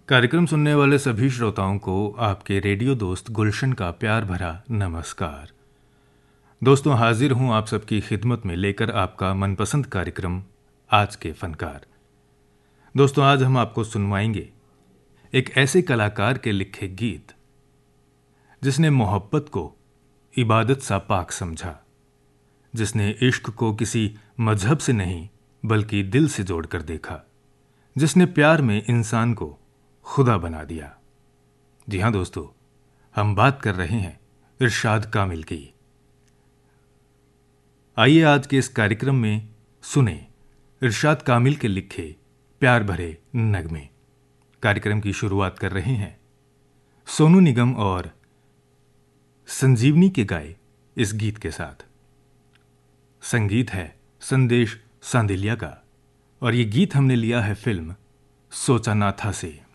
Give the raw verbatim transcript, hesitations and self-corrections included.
कार्यक्रम सुनने वाले सभी श्रोताओं को आपके रेडियो दोस्त गुलशन का प्यार भरा नमस्कार। दोस्तों, हाजिर हूं आप सबकी खिदमत में लेकर आपका मनपसंद कार्यक्रम आज के फनकार। दोस्तों, आज हम आपको सुनवाएंगे एक ऐसे कलाकार के लिखे गीत जिसने मोहब्बत को इबादत सा पाक समझा, जिसने इश्क को किसी मजहब से नहीं बल्कि दिल से जोड़कर देखा, जिसने प्यार में इंसान को खुदा बना दिया। जी हां दोस्तों, हम बात कर रहे हैं इरशाद कामिल की। आइए आज के इस कार्यक्रम में सुने इरशाद कामिल के लिखे प्यार भरे नगमे। कार्यक्रम की शुरुआत कर रहे हैं सोनू निगम और संजीवनी के गाए इस गीत के साथ। संगीत है संदेश सांदिलिया का और ये गीत हमने लिया है फिल्म सोचा ना था से।